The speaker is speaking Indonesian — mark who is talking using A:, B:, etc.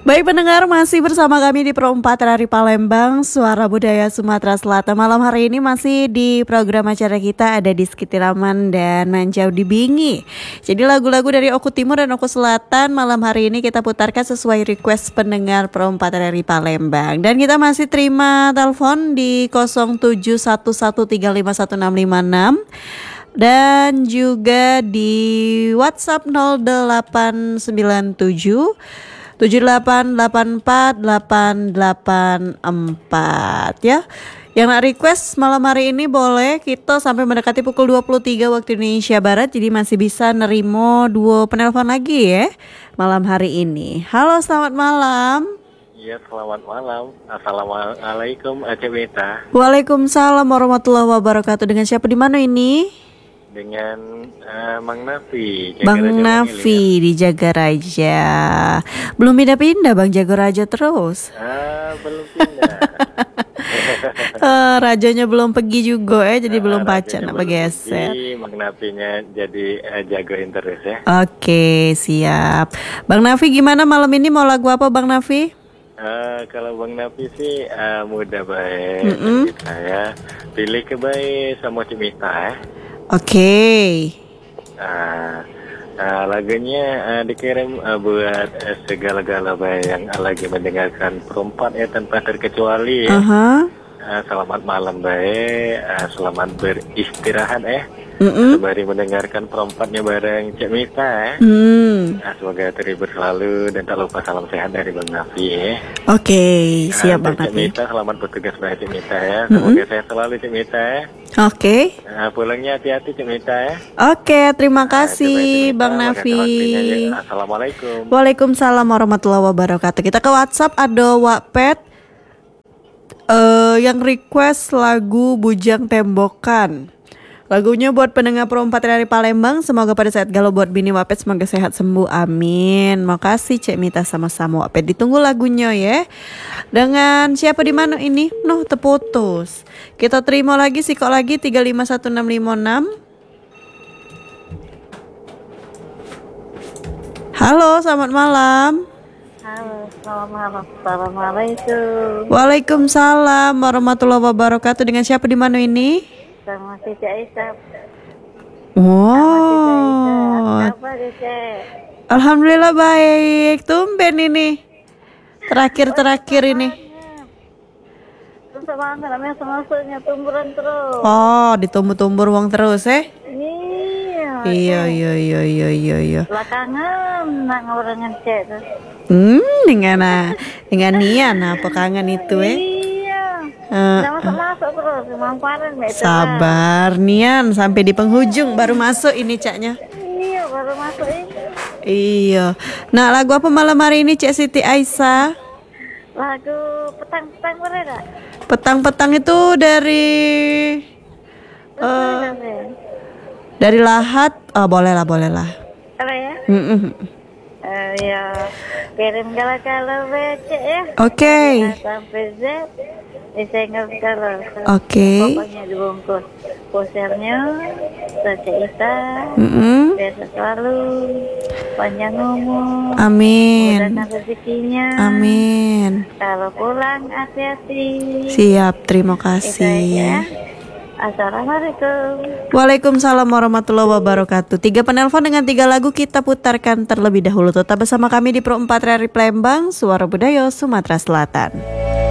A: Baik pendengar, masih bersama kami di Pro 4 dari Palembang, Suara Budaya Sumatera Selatan. Malam hari ini masih di program acara kita ada di Sekitiraman dan Nanjau di Bingi. Jadi lagu-lagu dari Oku Timur dan Oku Selatan malam hari ini kita putarkan sesuai request pendengar Pro 4 dari Palembang. Dan kita masih terima telepon di 0711351656 dan juga di WhatsApp 0897 7884 ya. Yang nak request malam hari ini boleh, kita sampai mendekati pukul 23 waktu Indonesia Barat. Jadi masih bisa nerimo 2 penelpon lagi ya malam hari ini. Halo, selamat malam.
B: Iya, selamat malam. Assalamualaikum, Aceh Beta.
A: Waalaikumsalam warahmatullahi wabarakatuh. Dengan siapa di mana ini?
B: Dengan Mang Nafi.
A: Bang Nafi di Jagaraja. Belum pindah-pindah Bang, Jagaraja terus.
B: Belum pindah.
A: Rajanya belum pergi juga jadi belum pacar nak bergeser.
B: Mang Nafinya jadi jagain terus ya.
A: Oke, siap. Bang Nafi gimana malam ini, mau lagu apa Bang Nafi?
B: Kalau Bang Nafi sih mudah baik. Saya pilih kebaik sama Cimita ya.
A: Oke.
B: Lagunya dikirim buat segala-gala yang lagi mendengarkan perempat ya tanpa terkecuali ya. Selamat malam baik, selamat beristirahat ya. Sembari mendengarkan perompatnya bareng Cik Mita ya. Semoga terhibur selalu dan tak lupa salam sehat dari Bang Nafi ya.
A: Oke, siap Bang
B: Cik
A: Nafi.
B: Mita, selamat bertugas baik Cik Mita ya. Semoga sehat selalu Cik Mita ya.
A: Oke.
B: Pulangnya hati-hati Cik Mita ya.
A: Oke, terima kasih Bang Nafi.
B: Assalamualaikum.
A: Waalaikumsalam warahmatullahi wabarakatuh. Kita ke WhatsApp, ada Wakpet yang request lagu Bujang Tembokan. Lagunya buat pendengar Pro 4 dari Palembang. Semoga pada saat galau buat bini Wapet, semoga sehat sembuh, amin. Makasih Cek Mita sama-sama Wapet. Ditunggu lagunya ya. Dengan siapa di mana ini? Noh, terputus. Kita terima lagi, sikok lagi 351656. Halo, selamat malam.
C: Halo, selamat malam. Assalamualaikum.
A: Waalaikumsalam warahmatullahi wabarakatuh. Dengan siapa di mana ini?
C: Sama Cici Aisyah.
A: Wow.
C: Apa Cici?
A: Alhamdulillah baik. Tumben ini. Terakhir ini.
C: Terus banget namanya semasuknya tumburan terus.
A: Oh, ditumbuh-tumbuh wong terus
C: Iya.
A: Iya.
C: Belakangan nak ngobrolin Cek tuh.
A: Dengan Nian apa kangen itu
C: Iya. Masuk terus, kemarin
A: Sabar Nian sampai di penghujung baru masuk ini Caknya.
C: Iya, baru masuk ini.
A: Iya. Nah, lagu apa malam hari ini Cek Siti Aisyah?
C: Lagu petang-petang boleh tak?
A: Petang-petang itu dari Lahat. Oh, boleh lah.
C: Apa ya? Ya, kirim kalau becek ya.
A: Oke.
C: Sampai Z. Disenggol kalau.
A: Oke.
C: Pokoknya dibungkus. Posernya Ita. Biasa selalu. Panjang umur.
A: Amin.
C: Mudahkan rezekinya.
A: Amin.
C: Kalau pulang hati-hati.
A: Siap, terima kasih.
C: Ya. Assalamualaikum.
A: Waalaikumsalam warahmatullahi wabarakatuh. 3 penelpon dengan 3 lagu kita putarkan terlebih dahulu. Tetap bersama kami di Pro 4 dari Palembang, Suara Budaya Sumatera Selatan.